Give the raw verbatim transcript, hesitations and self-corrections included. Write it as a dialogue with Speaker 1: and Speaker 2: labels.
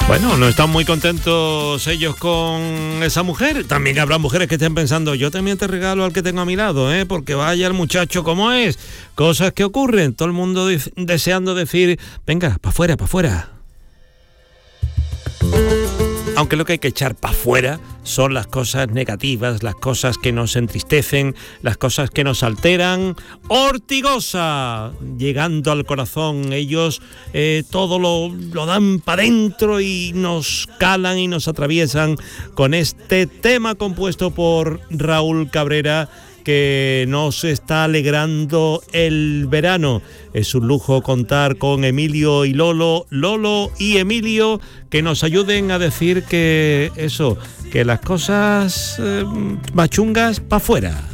Speaker 1: Bueno, no están muy contentos ellos con esa mujer. También habrá mujeres que estén pensando, yo también te regalo al que tengo a mi lado, ¿eh? Porque vaya el muchacho como es. Cosas que ocurren. Todo el mundo de- deseando decir, venga, para afuera, para afuera. Aunque lo que hay que echar para afuera son las cosas negativas, las cosas que nos entristecen, las cosas que nos alteran. Ortigosa, llegando al corazón, ellos eh, todo lo, lo dan para dentro y nos calan y nos atraviesan con este tema compuesto por Raúl Cabrera, que nos está alegrando el verano. Es un lujo contar con Emilio y Lolo, Lolo y Emilio, que nos ayuden a decir que eso, que las cosas eh, machungas para afuera.